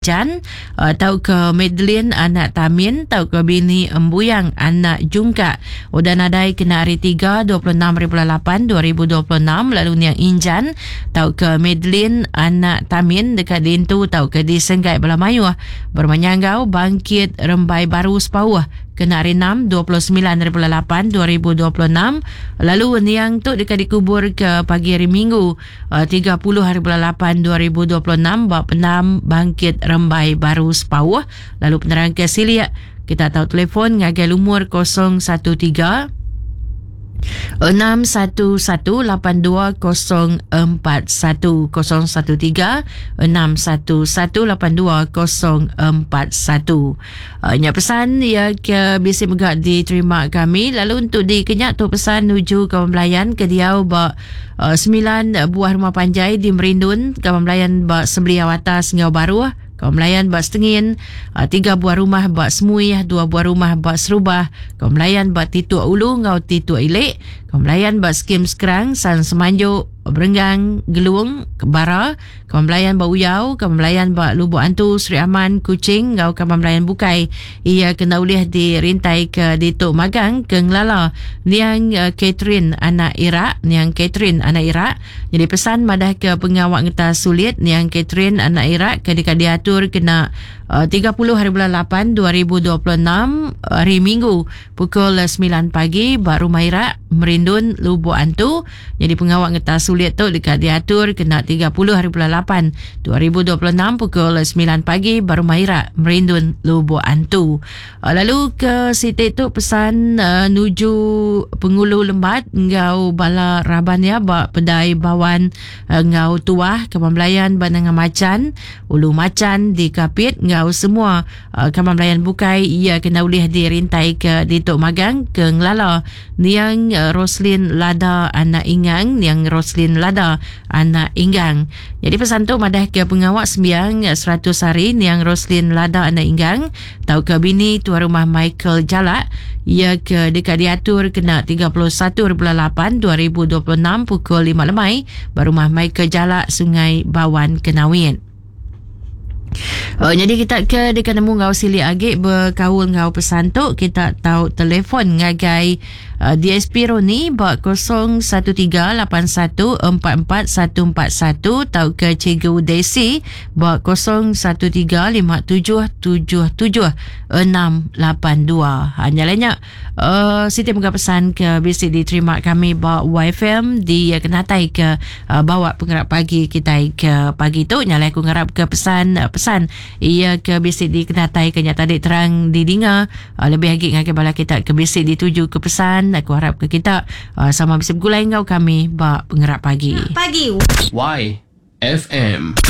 Injan, tau ke Madeline anak Tamin, tau ke bini Embuyang anak Jungka. Udah nadai kena hari 3 26.8 2026. Lalu niang Injan tau ke Madeline anak Tamin dekat Dintu, tau ke di Senggai Belamayu bermanyanggau bangkit Rembai Baru Sepauh kena hari 6 29.8 2026. Lalu niang tu dekat dikubur ke pagi hari Minggu 30 hari 8 2026 bak penam bangkit Rembai Baru Sepauh. Lalu penerang ke Silia kita tahu telefon ngagai lumur 013 6118241 013 6118241. Nya pesan ya ke bisi megak diterima kami. Lalu untuk di Kenyak tu pesan nuju Kawan Melayan ke Diau bak 9 buah rumah panjai di Merindun, Kawan Melayan bak Sebelia Watas Ngau Baru, Kawan Melayan bak Setengin, 3 buah rumah bak Semui, 2 buah rumah bak Serubah, Kawan Melayan bak Titua Ulu Ngau Titua Ilik, Kawan Melayan bak Skim Sekerang, San Semanjuk, Berenggang, Geluang, Kebara, Kawan Melayan bak Uyau, Kawan Melayan bak Lubuk Antu, Seri Aman, Kuching, Ngau Kawan Melayan Bukai. Ia kena ulih dirintai ke Dituk Magang, ke Ngelala. Niang Catherine anak Iraq, Niang Catherine anak Iraq. Jadi pesan madah ke pengawak ngeta sulit, Niang Catherine anak Iraq, ke dekat diatur kena 30 hari bulan 8 2026 hari Minggu pukul 9 pagi bak Rumah Iraq Merindun Lubuk Antu. Jadi pengawak ngeta sulit tu dekat diatur kena 30 hari bulan 8 2026 pukul 9 pagi bak Rumah Iraq Merindun Lubuk Antu. Lalu ke Siti tu pesan nuju Pengulu Lembat ngau bala Raban ya bak Pedai Bawan ngau Tuah Kawan Melayan Banangan Macan Ulu Macan di Kapit ngau semua Kawan Melayan Bukai. Ia kena ulih dirintai ke Dituk Magang ke Ngelala. Niang Roslin Lada anak Ingang, Niang Roslin Lada anak Inggang. Jadi pesan tu madah ke pengawak sembiang 100 hari, Niang Roslin Lada anak Inggang, tau ke bini tuan rumah Michael Jalak. Ia ke dekat diatur kena 31.8 2026 pukul 5 lemai berumah Michael Jalak Sungai Bawan Kenawin. Jadi kita ke dekat nemu ngau Sili Agik berkaul ngau pesan tu kita tahu telefon ngagai DSP Roni bak 0138144141 tau ke Cikgu Desi bak 0113777682. Hanya lainnya Siti muka pesan ke bisi diterima kami bak YFM di kenatai ke bawa pengarap pagi kita ke pagi tu. Nyalai aku ngarap ke pesan ia ke bisik di kenatai ke nyata dik terang di Dinga. Lebih lagi ngakai bala kita ke bisik dituju ke pesan. Aku harap ke kita sama bisik gulai ngau kami bak pengerap pagi YFM.